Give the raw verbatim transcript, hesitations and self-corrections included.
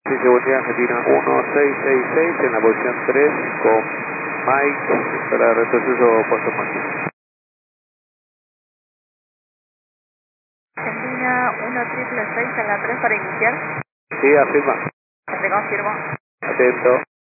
Sí, seguridad Argentina uno seis seis seis en la posición tres con Mike para retroceso puesto en máquina. Argentina uno triple seis en la tres para iniciar. Sí, afirma. Te confirmo. Atento.